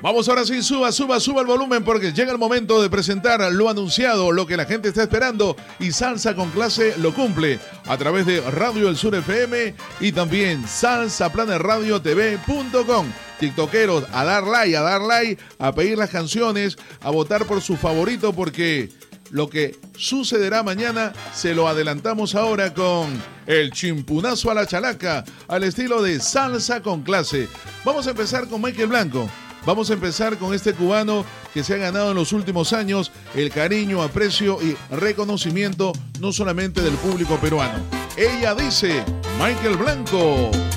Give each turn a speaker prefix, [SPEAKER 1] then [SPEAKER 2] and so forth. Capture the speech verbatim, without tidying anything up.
[SPEAKER 1] Vamos ahora sí, suba, suba, suba el volumen porque llega el momento de presentar lo anunciado, lo que la gente está esperando y Salsa con Clase lo cumple a través de Radio El Sur F M y también salsa planet radio t v punto com. TikTokeros, a dar like, a dar like, a pedir las canciones, a votar por su favorito porque lo que sucederá mañana se lo adelantamos ahora con el chimpunazo a la chalaca al estilo de Salsa con Clase. Vamos a empezar con Michael Blanco. Vamos a empezar con este cubano que se ha ganado en los últimos años el cariño, aprecio y reconocimiento no solamente del público peruano. Ella dice, Michael Blanco.